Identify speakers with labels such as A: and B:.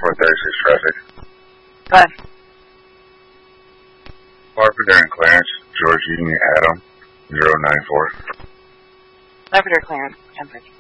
A: 436 traffic.
B: Good.
A: Carpenter and Clarence, George Union Adam, 094.
B: Carpenter, Clarence, 10:30.